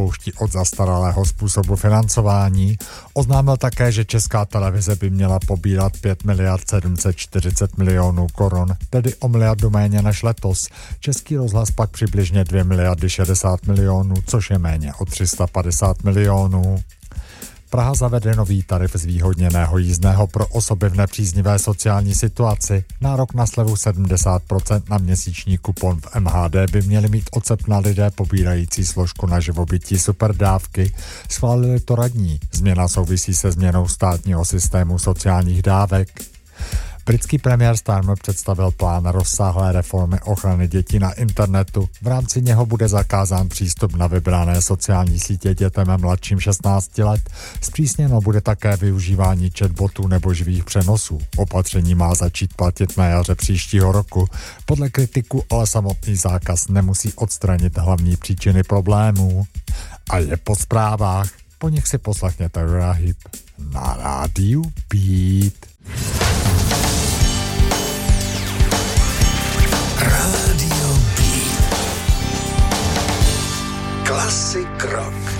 odpouští od zastaralého způsobu financování. Oznámil také, že Česká televize by měla pobírat 5 miliard 740 milionů korun, tedy o miliardu méně než letos. Český rozhlas pak přibližně 2 miliardy 60 milionů, což je méně o 350 milionů. Praha zavede nový tarif zvýhodněného jízdného pro osoby v nepříznivé sociální situaci. Nárok na slevu 70% na měsíční kupon v MHD by měli mít odcepna lidé pobírající složku na živobytí superdávky. Schválili to radní. Změna souvisí se změnou státního systému sociálních dávek. Britský premiér Starmer představil plán rozsáhlé reformy ochrany dětí na internetu. V rámci něho bude zakázán přístup na vybrané sociální sítě dětem mladším 16 let. Zpřísněno bude také využívání chatbotů nebo živých přenosů. Opatření má začít platit na jaře příštího roku. Podle kritiků ale samotný zákaz nemusí odstranit hlavní příčiny problémů. A je po zprávách. Po nich si poslechněte Rahib na rádiu Beat. Radio Beat. Classic rock.